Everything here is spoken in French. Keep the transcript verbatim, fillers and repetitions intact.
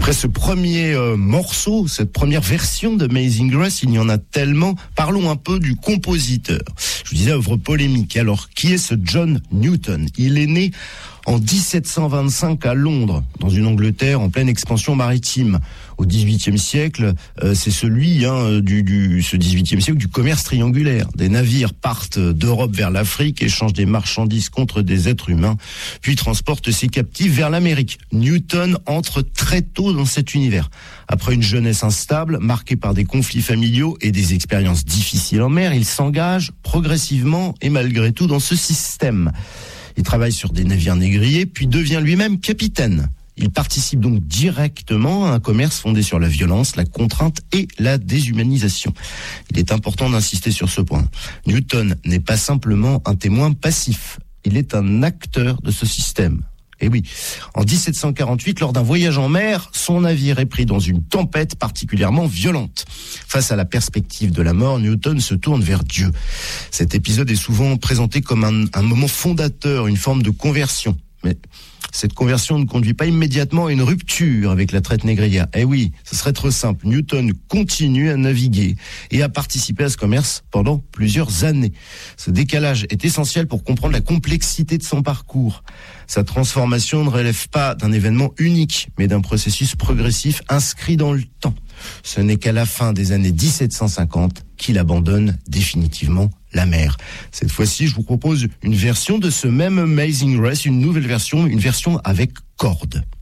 Après ce premier euh, morceau, cette première version de Amazing Grace, il y en a tellement. Parlons un peu du compositeur. Je vous disais, œuvre polémique. Alors, qui est ce John Newton ? Il est né en dix-sept cent vingt-cinq à Londres, dans une Angleterre en pleine expansion maritime. Au dix-huitième siècle, euh, c'est celui hein, du, du ce dix-huitième siècle du commerce triangulaire. Des navires partent d'Europe vers l'Afrique, échangent des marchandises contre des êtres humains, puis transportent ces captifs vers l'Amérique. Newton entre très tôt dans cet univers. Après une jeunesse instable, marquée par des conflits familiaux et des expériences difficiles en mer, il s'engage progressivement et malgré tout dans ce système. Il travaille sur des navires négriers, puis devient lui-même capitaine. Il participe donc directement à un commerce fondé sur la violence, la contrainte et la déshumanisation. Il est important d'insister sur ce point. Newton n'est pas simplement un témoin passif, il est un acteur de ce système. Et oui, en dix-sept cent quarante-huit, lors d'un voyage en mer, son navire est pris dans une tempête particulièrement violente. Face à la perspective de la mort, Newton se tourne vers Dieu. Cet épisode est souvent présenté comme un, un moment fondateur, une forme de conversion. Mais cette conversion ne conduit pas immédiatement à une rupture avec la traite négrière. Eh oui, ce serait trop simple. Newton continue à naviguer et à participer à ce commerce pendant plusieurs années. Ce décalage est essentiel pour comprendre la complexité de son parcours. Sa transformation ne relève pas d'un événement unique, mais d'un processus progressif inscrit dans le temps. Ce n'est qu'à la fin des années dix-sept cent cinquante qu'il abandonne définitivement la mer. Cette fois-ci, je vous propose une version de ce même Amazing Grace, une nouvelle version, une version avec cordes.